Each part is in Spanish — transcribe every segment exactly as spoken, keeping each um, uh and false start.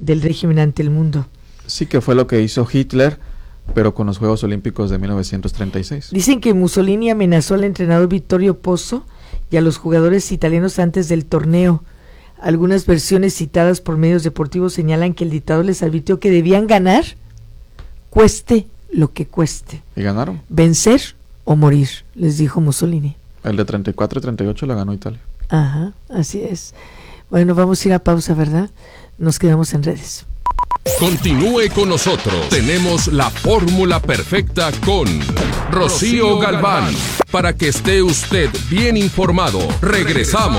del régimen ante el mundo. Sí, que fue lo que hizo Hitler, pero con los Juegos Olímpicos de mil novecientos treinta y seis. Dicen que Mussolini amenazó al entrenador Vittorio Pozzo y a los jugadores italianos antes del torneo. Algunas versiones citadas por medios deportivos señalan que el dictador les advirtió que debían ganar, cueste lo que cueste. ¿Y ganaron? Vencer o morir, les dijo Mussolini. El de treinta y cuatro y treinta y ocho la ganó Italia. Ajá, así es. Bueno, vamos a ir a pausa, ¿verdad? Nos quedamos en redes. Continúe con nosotros. Tenemos la fórmula perfecta con Rocío Galván. Para que esté usted bien informado. Regresamos.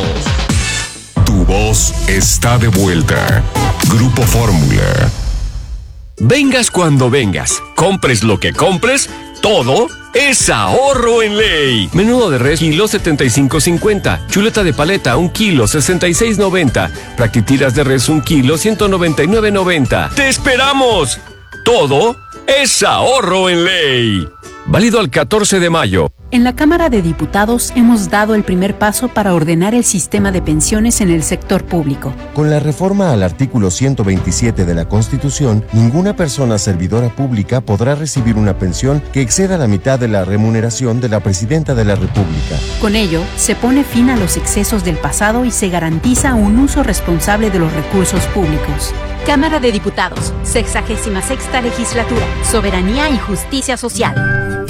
Tu voz está de vuelta. Grupo Fórmula. Vengas cuando vengas, compres lo que compres, todo es ahorro en ley. Menudo de res, kilo setenta y cinco cincuenta. Chuleta de paleta, un kilo, sesenta y seis noventa. Practitiras de res, un kilo, ciento noventa y nueve noventa. ¡Te esperamos! Todo es ahorro en ley. Válido al catorce de mayo. En la Cámara de Diputados hemos dado el primer paso para ordenar el sistema de pensiones en el sector público. Con la reforma al artículo ciento veintisiete de la Constitución, ninguna persona servidora pública podrá recibir una pensión que exceda la mitad de la remuneración de la Presidenta de la República. Con ello, se pone fin a los excesos del pasado y se garantiza un uso responsable de los recursos públicos. Cámara de Diputados, sexagésima sexta legislatura, Soberanía y Justicia Social.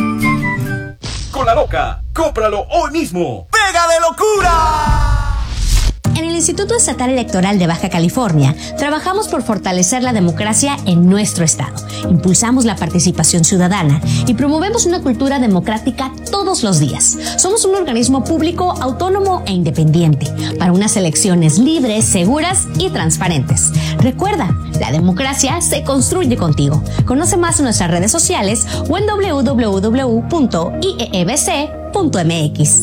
Cola Loca, cómpralo hoy mismo. ¡Pega de locura! En el Instituto Estatal Electoral de Baja California, trabajamos por fortalecer la democracia en nuestro estado. Impulsamos la participación ciudadana y promovemos una cultura democrática todos los días. Somos un organismo público, autónomo e independiente para unas elecciones libres, seguras y transparentes. Recuerda, la democracia se construye contigo. Conoce más en nuestras redes sociales o en doble u doble u doble u punto i e e b c punto m x.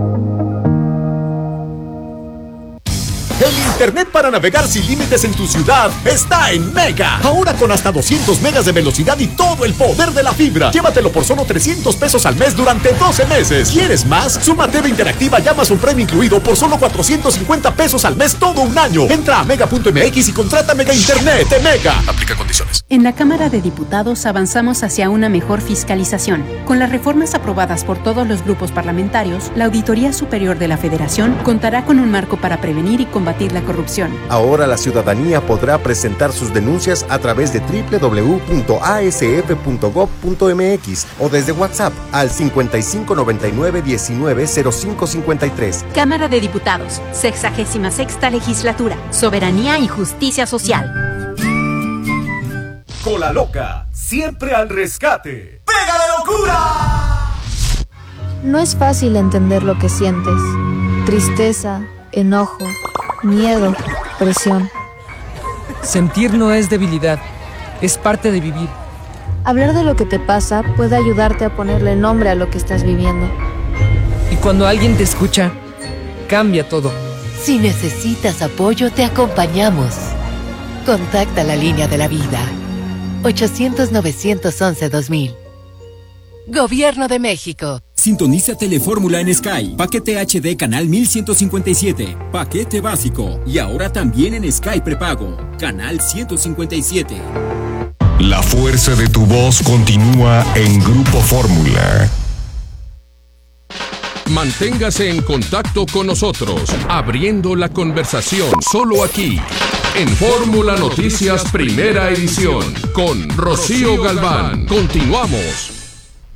El internet para navegar sin límites en tu ciudad está en Mega. Ahora con hasta doscientos megas de velocidad y todo el poder de la fibra. Llévatelo por solo trescientos pesos al mes durante doce meses. ¿Quieres más? Suma T V Interactiva y Amazon Prime incluido por solo cuatrocientos cincuenta pesos al mes todo un año. Entra a mega punto m x y contrata Mega Internet de Mega. Aplica condiciones. En la Cámara de Diputados avanzamos hacia una mejor fiscalización. Con las reformas aprobadas por todos los grupos parlamentarios, la Auditoría Superior de la Federación contará con un marco para prevenir y combatir la corrupción. Ahora la ciudadanía podrá presentar sus denuncias a través de doble u doble u doble u punto a s f punto gob punto m x o desde WhatsApp al cincuenta y cinco noventa y nueve diecinueve cero cinco cincuenta y tres. Cámara de Diputados, sexagésima sexta legislatura, Soberanía y Justicia Social. Cola Loca, siempre al rescate. ¡Pega de locura! No es fácil entender lo que sientes. Tristeza, enojo, miedo, presión. Sentir no es debilidad, es parte de vivir. Hablar de lo que te pasa puede ayudarte a ponerle nombre a lo que estás viviendo. Y cuando alguien te escucha, cambia todo. Si necesitas apoyo, te acompañamos. Contacta la línea de la vida. ochocientos, novecientos once, dos mil. Gobierno de México. Sintoniza Telefórmula en Sky. Paquete H D canal mil ciento cincuenta y siete. Paquete básico. Y ahora también en Sky prepago. Canal ciento cincuenta y siete. La fuerza de tu voz continúa en Grupo Fórmula. Manténgase en contacto con nosotros, abriendo la conversación solo aquí, en Fórmula Noticias Primera Edición, con Rocío Galván. Continuamos.